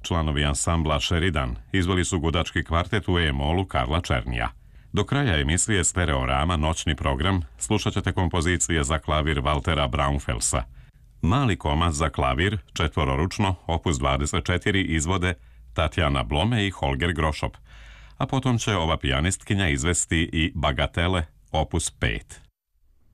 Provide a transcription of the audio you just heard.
članovi ansambla Sheridan izveli su gudački kvartet u E-molu Karla Černija. Do kraja emisije Stereorama Noćni program slušat ćete kompozicije za klavir Waltera Braunfelsa. Mali komad za klavir, četvororučno, opus 24 izvode Tatjana Blome i Holger Grošop, a potom će ova pijanistkinja izvesti i Bagatele, opus 5.